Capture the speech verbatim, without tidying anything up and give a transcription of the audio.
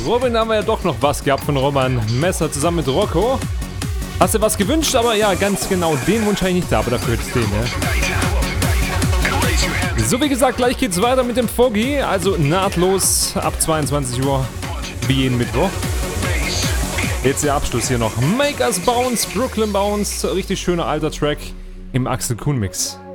Robin, haben wir ja doch noch was gehabt von Roman Messer zusammen mit Rocco. Hast du was gewünscht, aber ja, ganz genau, den Wunsch habe ich nicht da, aber dafür jetzt den, ne? So, wie gesagt, gleich geht's weiter mit dem Foggy, also nahtlos ab zweiundzwanzig Uhr, wie jeden Mittwoch. Jetzt der Abschluss hier noch. Make Us Bounce, Brooklyn Bounce, richtig schöner alter Track im Axel Kuhn Mix.